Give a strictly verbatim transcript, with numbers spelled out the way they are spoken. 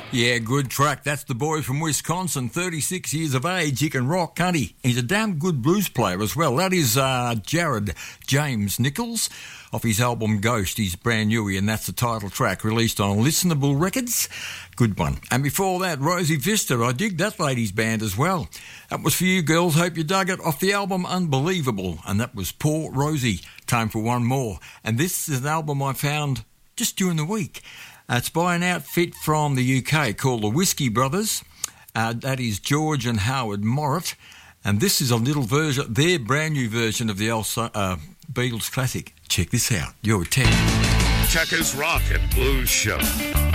Yeah, good track. That's the boy from Wisconsin, thirty-six years of age. He can rock, can't he? He's a damn good blues player as well. That is uh, Jared James Nichols off his album Ghost. He's brand new, and that's the title track released on Listenable Records. Good one. And before that, Rosie Vista. I dig that lady's band as well. That was for you girls. Hope you dug it. Off the album Unbelievable. And that was Poor Rosie. Time for one more. And this is an album I found just during the week. Uh, it's by an outfit from the U K called the Whiskey Brothers. Uh, that is George and Howard Morritt. And this is a little version, their brand new version of the old uh, Beatles classic. Check this out. You're a ten. Checkers Rock and Blues Show.